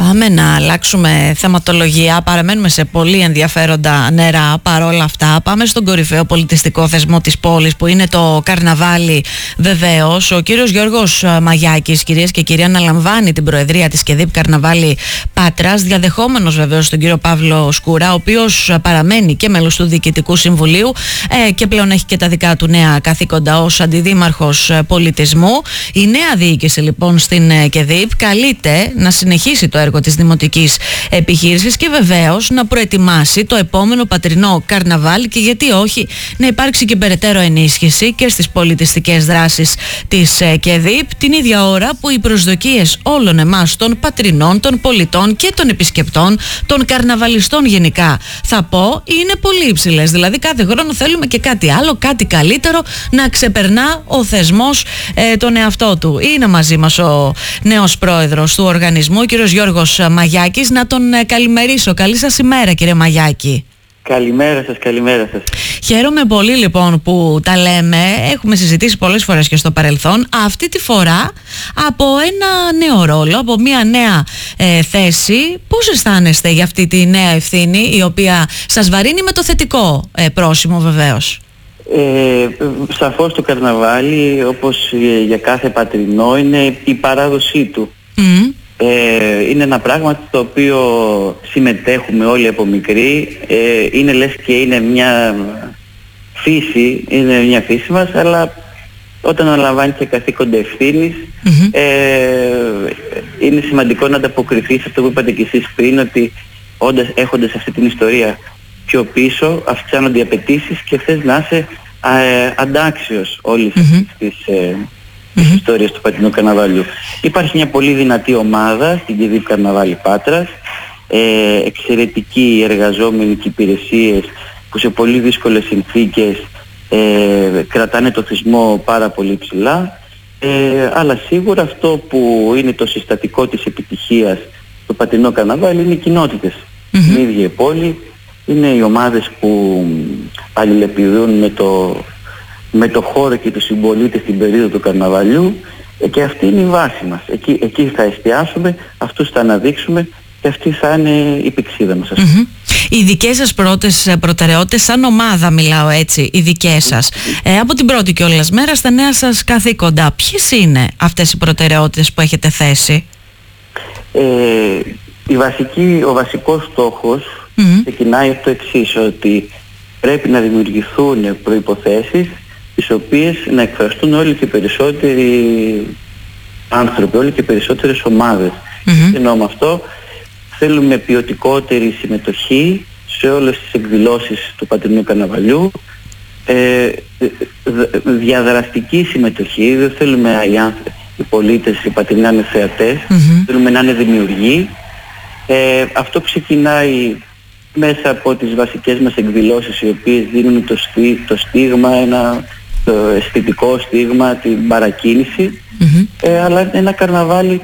Πάμε να αλλάξουμε θεματολογία. Παραμένουμε σε πολύ ενδιαφέροντα νερά παρόλα αυτά. Πάμε στον κορυφαίο πολιτιστικό θεσμό της πόλης που είναι το καρναβάλι. Βεβαίως, ο κύριος Γιώργος Μαγιάκης, κυρίες και κύριοι, αναλαμβάνει την προεδρία της ΚΕΔΙΠ Καρναβάλι Πάτρας, διαδεχόμενος βεβαίως τον κύριο Παύλο Σκούρα, ο οποίος παραμένει και μέλος του Διοικητικού Συμβουλίου και πλέον έχει και τα δικά του νέα καθήκοντα ως αντιδήμαρχος πολιτισμού. Η νέα διοίκηση λοιπόν στην ΚΕΔΙΠ καλείται να συνεχίσει το έργο της δημοτικής επιχείρησης και βεβαίως να προετοιμάσει το επόμενο πατρινό καρναβάλι και γιατί όχι να υπάρξει και περαιτέρω ενίσχυση και στις πολιτιστικές δράσεις της ΚΕΔΙΠ την ίδια ώρα που οι προσδοκίες όλων εμάς των πατρινών, των πολιτών και των επισκεπτών, των καρναβαλιστών γενικά θα πω είναι πολύ υψηλές. Δηλαδή κάθε χρόνο θέλουμε και κάτι άλλο, κάτι καλύτερο, να ξεπερνά ο θεσμός τον εαυτό του. Είναι μαζί μας ο νέος πρόεδρος του οργανισμού, ο κύριος Γιώργος Μαγιάκης. Να τον καλημερίσω. Καλή σας ημέρα, κύριε Μαγιάκη. Καλημέρα σας, καλημέρα σας. Χαίρομαι πολύ λοιπόν που τα λέμε. Έχουμε συζητήσει πολλές φορές και στο παρελθόν. Αυτή τη φορά από ένα νέο ρόλο, από μια νέα θέση. Πώς αισθάνεστε για αυτή τη νέα ευθύνη, η οποία σας βαρύνει με το θετικό πρόσημο βεβαίως? Σαφώς το καρναβάλι, όπως για κάθε πατρινό, είναι η παράδοσή του. Είναι ένα πράγμα το οποίο συμμετέχουμε όλοι από μικροί, είναι λες και είναι μια φύση, μας, αλλά όταν αναλαμβάνεις και καθήκοντα ευθύνης, είναι σημαντικό να ανταποκριθείς σε αυτό που είπατε και εσείς πριν, ότι έχοντας αυτή την ιστορία πιο πίσω, αυξάνονται οι απαιτήσεις και θες να είσαι αντάξιος όλης αυτής της ιστορίας του πατρινού καρναβαλιού. Υπάρχει μια πολύ δυνατή ομάδα στην ΚΕΔΙΠ Καρναβάλι Πάτρας, εξαιρετικοί εργαζόμενοι και υπηρεσίες που σε πολύ δύσκολες συνθήκες κρατάνε το θεσμό πάρα πολύ ψηλά, αλλά σίγουρα αυτό που είναι το συστατικό της επιτυχίας του πατρινού καρναβάλι είναι οι κοινότητες. Η ίδια η πόλη, είναι οι ομάδες που αλληλεπιδρούν με το χώρο και τους συμπολίτες στην περίοδο του καρναβαλιού, και αυτή είναι η βάση μας. Εκεί θα εστιάσουμε, αυτούς θα αναδείξουμε και αυτή θα είναι η πηξίδα μας. Οι δικές σας πρώτες προτεραιότητες, σαν ομάδα μιλάω έτσι, οι δικές σας, από την πρώτη κιόλας μέρα στα νέα σας καθήκοντα, ποιες είναι αυτές οι προτεραιότητες που έχετε θέσει? Ο βασικός στόχος ξεκινάει από το εξής, ότι πρέπει να δημιουργηθούν προϋποθέσεις τις οποίες να εκφραστούν όλοι και περισσότεροι άνθρωποι, όλοι και περισσότερες ομάδες. Εννοώ με αυτό, θέλουμε ποιοτικότερη συμμετοχή σε όλες τις εκδηλώσεις του πατρινού καρναβαλιού, διαδραστική συμμετοχή, δεν θέλουμε οι πολίτες, οι πατρινοί να είναι θεατές, θέλουμε να είναι δημιουργοί. Αυτό ξεκινάει μέσα από τις βασικές μας εκδηλώσεις, οι οποίες δίνουν το στίγμα, το αισθητικό στίγμα, την παρακίνηση, αλλά ένα καρναβάλι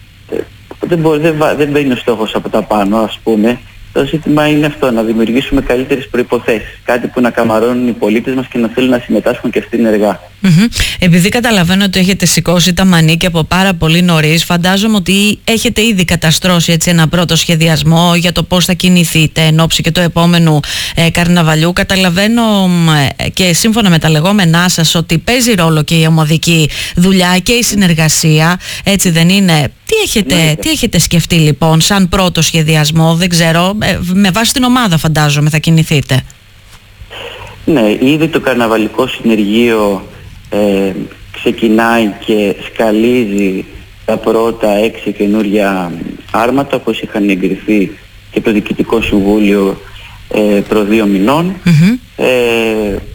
δεν μπαίνει ο στόχος από τα πάνω, ας πούμε. Το ζήτημα είναι αυτό, να δημιουργήσουμε καλύτερες προϋποθέσεις, κάτι που να καμαρώνουν οι πολίτες μας και να θέλουν να συμμετάσχουν και αυτοί ενεργά. Επειδή καταλαβαίνω ότι έχετε σηκώσει τα μανίκια από πάρα πολύ νωρίς, φαντάζομαι ότι έχετε ήδη καταστρώσει έτσι ένα πρώτο σχεδιασμό για το πώς θα κινηθείτε εν ώψη και το επόμενου καρναβαλιού. Καταλαβαίνω και σύμφωνα με τα λεγόμενά σας ότι παίζει ρόλο και η ομαδική δουλειά και η συνεργασία, έτσι δεν είναι? Τι έχετε σκεφτεί λοιπόν σαν πρώτο σχεδιασμό? Δεν ξέρω, με βάση την ομάδα φαντάζομαι θα κινηθείτε. Ναι, ήδη το καρναβαλικό συνεργείο ξεκινάει και σκαλίζει τα πρώτα 6 καινούργια άρματα, όπως είχαν εγκριθεί και το Διοικητικό Συμβούλιο προ 2 μηνών.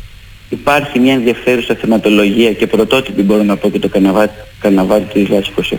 Υπάρχει μια ενδιαφέρουσα θεματολογία και πρωτότυπη, μπορώ να πω, και το καρναβάλι του